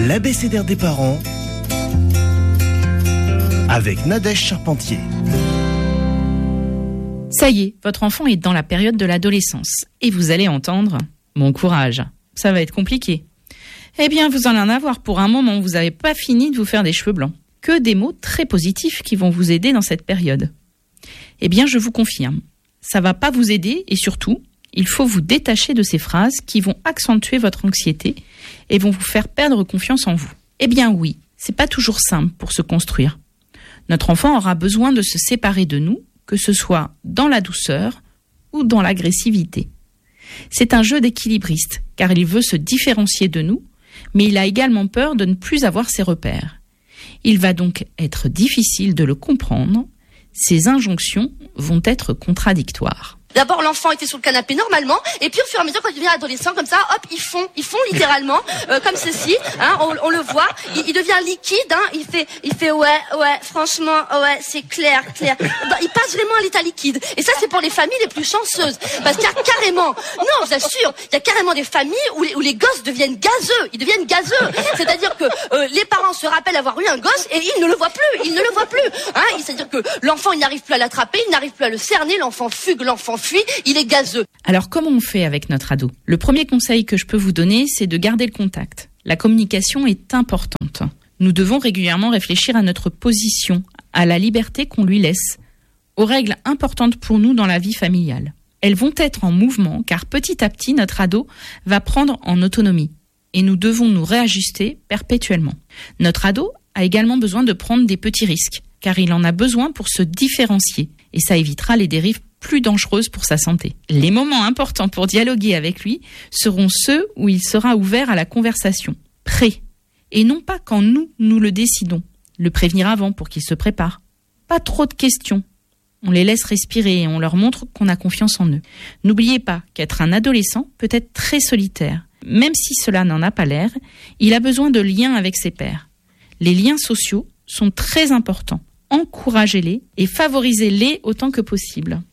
L'ABCDR des parents avec Nadège Charpentier. Ça y est, votre enfant est dans la période de l'adolescence et vous allez entendre « Bon courage, ça va être compliqué ». Eh bien, vous allez en avoir pour un moment, vous n'avez pas fini de vous faire des cheveux blancs. Que des mots très positifs qui vont vous aider dans cette période. Eh bien, je vous confirme, ça va pas vous aider et surtout, il faut vous détacher de ces phrases qui vont accentuer votre anxiété et vont vous faire perdre confiance en vous. Eh bien oui, c'est pas toujours simple pour se construire. Notre enfant aura besoin de se séparer de nous, que ce soit dans la douceur ou dans l'agressivité. C'est un jeu d'équilibriste, car il veut se différencier de nous, mais il a également peur de ne plus avoir ses repères. Il va donc être difficile de le comprendre. Ces injonctions vont être contradictoires. D'abord, l'enfant était sur le canapé normalement, et puis au fur et à mesure, quand il devient adolescent, comme ça, hop, ils font littéralement, comme ceci, hein, on le voit, il devient liquide, hein, il fait ouais, franchement, ouais, c'est clair. Il passe vraiment à l'état liquide. Et ça, c'est pour les familles les plus chanceuses, parce qu'il y a carrément, non, je vous assure, il y a carrément des familles où les gosses deviennent gazeux. C'est-à-dire que les parents se rappellent avoir eu un gosse et ils ne le voient plus, hein. C'est-à-dire que l'enfant, il n'arrive plus à l'attraper, il n'arrive plus à le cerner, l'enfant fugue, l'enfant fuit, il est gazeux. Alors comment on fait avec notre ado ? Le premier conseil que je peux vous donner, c'est de garder le contact. La communication est importante. Nous devons régulièrement réfléchir à notre position, à la liberté qu'on lui laisse, aux règles importantes pour nous dans la vie familiale. Elles vont être en mouvement car petit à petit, notre ado va prendre en autonomie et nous devons nous réajuster perpétuellement. Notre ado a également besoin de prendre des petits risques car il en a besoin pour se différencier et ça évitera les dérives plus dangereuses pour sa santé. Les moments importants pour dialoguer avec lui seront ceux où il sera ouvert à la conversation, prêt, et non pas quand nous le décidons. Le prévenir avant pour qu'il se prépare. Pas trop de questions. On les laisse respirer et on leur montre qu'on a confiance en eux. N'oubliez pas qu'être un adolescent peut être très solitaire. Même si cela n'en a pas l'air, il a besoin de liens avec ses pairs. Les liens sociaux sont très importants. Encouragez-les et favorisez-les autant que possible.